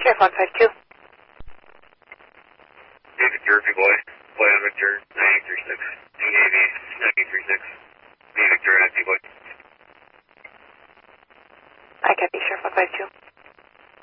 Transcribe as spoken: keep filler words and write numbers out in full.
Sheriff one five two. David Jersey boy. Boy on Victor nine eight three six. D A V nine eight three six. D Victor N T boy. I copy Sheriff one five two.